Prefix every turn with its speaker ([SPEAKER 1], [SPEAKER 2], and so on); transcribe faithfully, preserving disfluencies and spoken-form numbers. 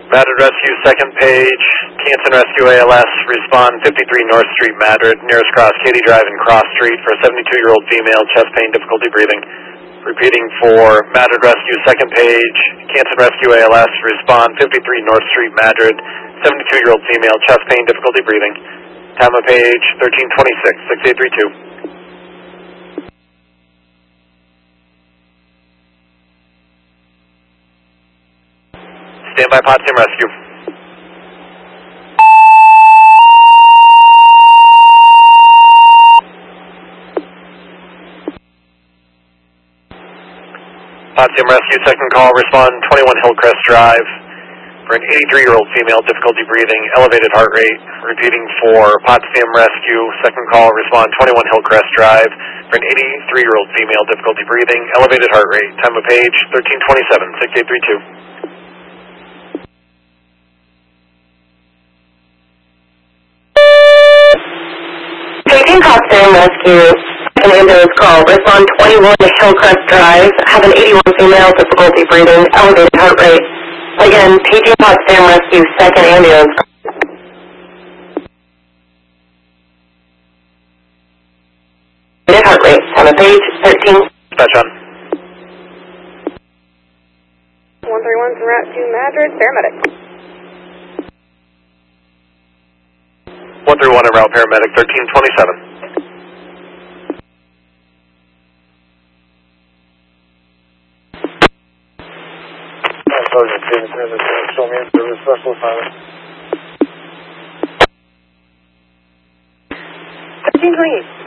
[SPEAKER 1] Madrid Rescue, second page, Canton Rescue A L S, respond fifty-three North Street, Madrid, nearest cross Katy Drive and Cross Street for a seventy-two-year-old female, chest pain, difficulty breathing. Repeating for Madrid Rescue, second page, Canton Rescue A L S, respond fifty-three North Street, Madrid, seventy-two-year-old female, chest pain, difficulty breathing. Time of page thirteen twenty-six, six eight three two. Stand by Potsdam Rescue. Potsdam Rescue, second call, respond twenty-one Hillcrest Drive for an eighty-three-year-old female, difficulty breathing, elevated heart rate. Repeating for Potsdam Rescue, second call, respond twenty-one Hillcrest Drive for an eighty-three-year-old female, difficulty breathing, elevated heart rate. Time of page thirteen twenty-seven, six eight three two.
[SPEAKER 2] Taking Potsdam Rescue, an ambulance call, respond twenty-one Hillcrest Drive, have an eighty-one female, difficulty breathing, elevated heart rate. Again, paging Potsdam Rescue, second ambulance. Elevated heart rate, time of page thirteen.
[SPEAKER 1] Dispatch on.
[SPEAKER 3] one three one, route to Madrid, paramedic.
[SPEAKER 1] one three one en route, paramedic, thirteen twenty-seven.
[SPEAKER 4] Sergeant David Taylor, show me into the special assignment.
[SPEAKER 3] thirteen twenty-eight.